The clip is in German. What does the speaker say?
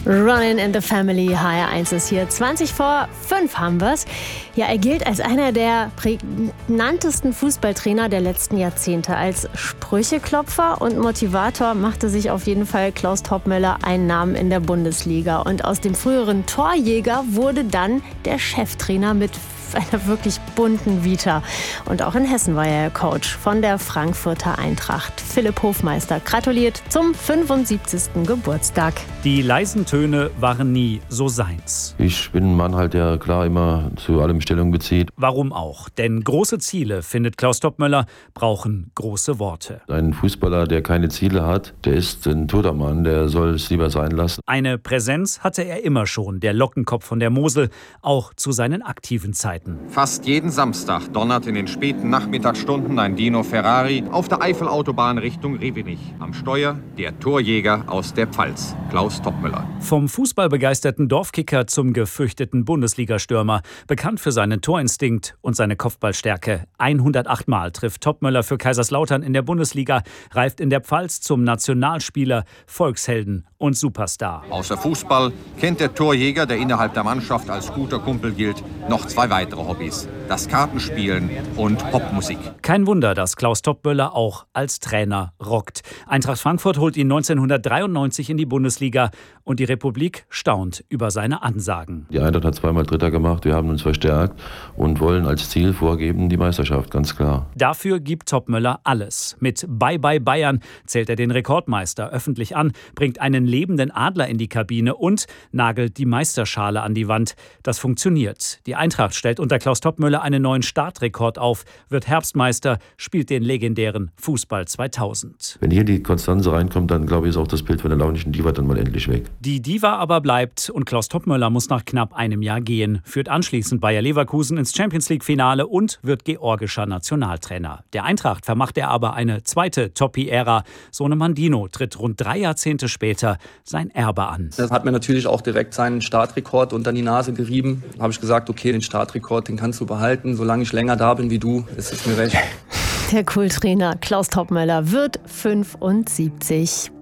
Running in the Family, HR1 ist hier. 5:20 haben wir's. Ja, er gilt als einer der prägnantesten Fußballtrainer der letzten Jahrzehnte. Als Sprücheklopfer und Motivator machte sich auf jeden Fall Klaus Toppmöller einen Namen in der Bundesliga. Und aus dem früheren Torjäger wurde dann der Cheftrainer mit einer wirklich bunten Vita. Und auch in Hessen war er Coach von der Frankfurter Eintracht. Philipp Hofmeister gratuliert zum 75. Geburtstag. Die leisen Töne waren nie so seins. Ich bin ein Mann halt, der klar immer zu allem Stellung bezieht. Warum auch? Denn große Ziele, findet Klaus Toppmöller, brauchen große Worte. Ein Fußballer, der keine Ziele hat, der ist ein toter Mann, der soll es lieber sein lassen. Eine Präsenz hatte er immer schon, der Lockenkopf von der Mosel, auch zu seinen aktiven Zeiten. Fast jeden Samstag donnert in den späten Nachmittagsstunden ein Dino Ferrari auf der Eifelautobahn Richtung Revenich. Am Steuer der Torjäger aus der Pfalz, Klaus Toppmöller. Vom fußballbegeisterten Dorfkicker zum gefürchteten Bundesligastürmer, bekannt für seinen Torinstinkt und seine Kopfballstärke. 108 Mal trifft Toppmöller für Kaiserslautern in der Bundesliga, reift in der Pfalz zum Nationalspieler, Volkshelden und Superstar. Außer Fußball kennt der Torjäger, der innerhalb der Mannschaft als guter Kumpel gilt, noch zwei weitere Hobbys: das Kartenspielen und Popmusik. Kein Wunder, dass Klaus Toppmöller auch als Trainer rockt. Eintracht Frankfurt holt ihn 1993 in die Bundesliga und die Republik staunt über seine Ansagen. Die Eintracht hat zweimal Dritter gemacht, wir haben uns verstärkt und wollen als Ziel vorgeben die Meisterschaft, ganz klar. Dafür gibt Toppmöller alles. Mit Bye Bye Bayern zählt er den Rekordmeister öffentlich an, bringt einen lebenden Adler in die Kabine und nagelt die Meisterschale an die Wand. Das funktioniert. Die Eintracht stellt unter Klaus Toppmöller einen neuen Startrekord auf, wird Herbstmeister, spielt den legendären Fußball 2000. Wenn hier die Konstanze reinkommt, dann glaube ich, ist auch das Bild von der launischen Diva dann mal endlich weg. Die Diva aber bleibt und Klaus Toppmöller muss nach knapp einem Jahr gehen, führt anschließend Bayer Leverkusen ins Champions-League-Finale und wird georgischer Nationaltrainer. Der Eintracht vermacht er aber eine zweite Toppi-Ära. Sohnemann Dino tritt rund 3 Jahrzehnte später sein Erbe an. Das hat mir natürlich auch direkt seinen Startrekord unter die Nase gerieben. Da habe ich gesagt, okay, den Startrekord, den kannst du behalten. Solange ich länger da bin wie du, ist es mir recht. Der Kulttrainer Klaus Toppmöller wird 75.